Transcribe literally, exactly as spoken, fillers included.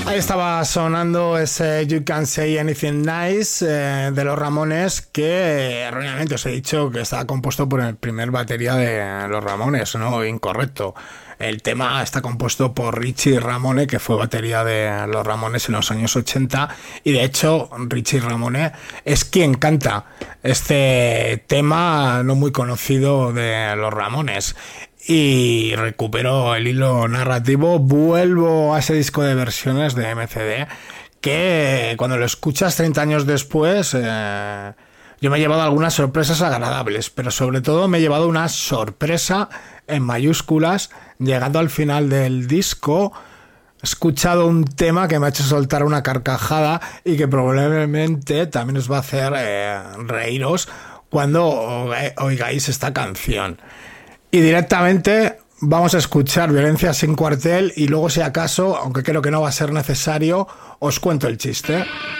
Ahí estaba sonando ese You Can't Say Anything Nice eh, de los Ramones, que erróneamente os he dicho que estaba compuesto por el primer batería de los Ramones, ¿no? Incorrecto. El tema está compuesto por Richie Ramone, que fue batería de los Ramones en los años ochenta, y de hecho Richie Ramone es quien canta este tema no muy conocido de los Ramones. Y recupero el hilo narrativo, vuelvo a ese disco de versiones de M C D que cuando lo escuchas treinta años después, eh, yo me he llevado algunas sorpresas agradables, pero sobre todo me he llevado una sorpresa en mayúsculas. Llegando al final del disco, he escuchado un tema que me ha hecho soltar una carcajada y que probablemente también os va a hacer eh, reíros cuando oigáis esta canción. Y directamente vamos a escuchar Violencia sin cuartel y luego, si acaso, aunque creo que no va a ser necesario, os cuento el chiste.